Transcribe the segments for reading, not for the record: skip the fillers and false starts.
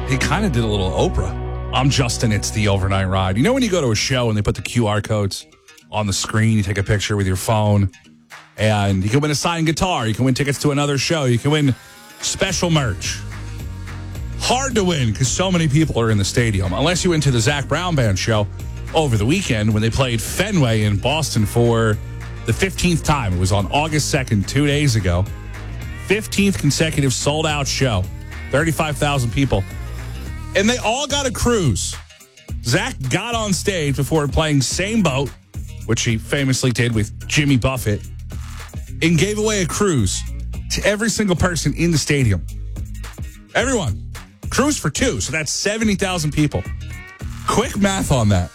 He kind of did a little Oprah. I'm Justin. It's the Overnight Ride. You know when you go to a show and they put the QR codes on the screen, you take a picture with your phone, and you can win a signed guitar. You can win tickets to another show. You can win special merch. Hard to win because so many people are in the stadium. Unless you went to the Zac Brown Band show over the weekend when they played Fenway in Boston for the 15th time. It was on August 2nd, 2 days ago. 15th consecutive sold-out show. 35,000 people. And they all got a cruise. Zach got on stage before playing Same Boat, which he famously did with Jimmy Buffett, and gave away a cruise to every single person in the stadium. Everyone. Cruise for two, so that's 70,000 people. Quick math on that.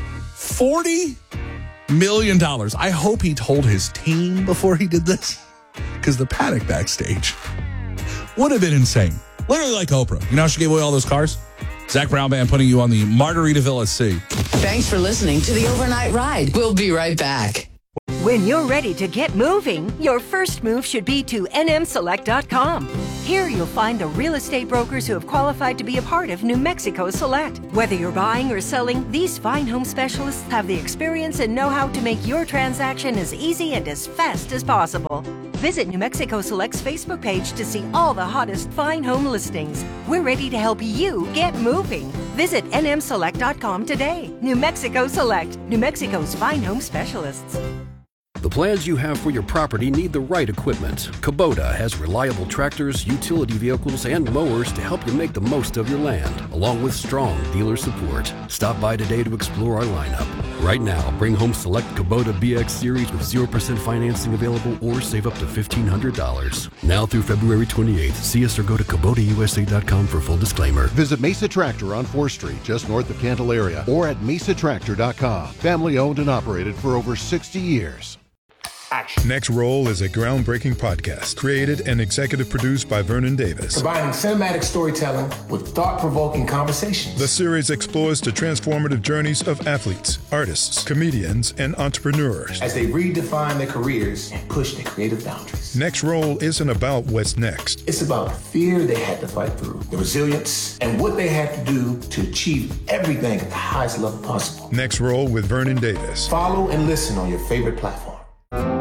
$40 million. I hope he told his team before he did this, because the panic backstage would have been insane. Literally like Oprah. You know how she gave away all those cars? Zac Brown Band putting you on the Margaritaville at Sea. Thanks for listening to the Overnight Ride. We'll be right back. When you're ready to get moving, your first move should be to nmselect.com. Here you'll find the real estate brokers who have qualified to be a part of New Mexico Select. Whether you're buying or selling, these fine home specialists have the experience and know-how to make your transaction as easy and as fast as possible. Visit New Mexico Select's Facebook page to see all the hottest fine home listings. We're ready to help you get moving. Visit nmselect.com today. New Mexico Select, New Mexico's fine home specialists. The plans you have for your property need the right equipment. Kubota has reliable tractors, utility vehicles, and mowers to help you make the most of your land, along with strong dealer support. Stop by today to explore our lineup. Right now, bring home select Kubota BX Series with 0% financing available or save up to $1,500. Now through February 28th, see us or go to KubotaUSA.com for full disclaimer. Visit Mesa Tractor on 4th Street, just north of Candelaria, or at mesatractor.com. Family owned and operated for over 60 years. Next Roll is a groundbreaking podcast created and executive produced by Vernon Davis. Combining cinematic storytelling with thought-provoking conversations. The series explores the transformative journeys of athletes, artists, comedians, and entrepreneurs as they redefine their careers and push their creative boundaries. Next Roll isn't about what's next. It's about the fear they had to fight through, the resilience, and what they had to do to achieve everything at the highest level possible. Next Roll with Vernon Davis. Follow and listen on your favorite platform.